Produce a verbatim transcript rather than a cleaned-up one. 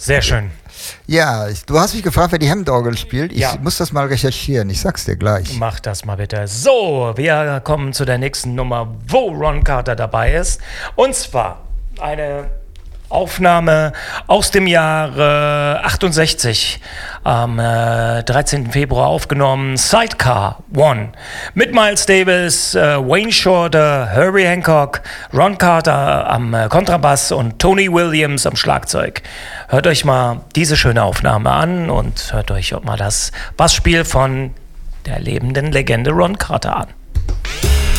Sehr schön. Ja, ich, du hast mich gefragt, wer die Hemdorgel spielt. Ich Ja. muss das mal recherchieren. Ich sag's dir gleich. Mach das mal bitte. So, wir kommen zu der nächsten Nummer, wo Ron Carter dabei ist. Und zwar eine Aufnahme aus dem Jahre achtundsechzig, am äh, dreizehnten Februar aufgenommen, Sidecar One, mit Miles Davis, äh, Wayne Shorter, Herbie Hancock, Ron Carter am äh, Kontrabass und Tony Williams am Schlagzeug. Hört euch mal diese schöne Aufnahme an und hört euch auch mal das Bassspiel von der lebenden Legende Ron Carter an.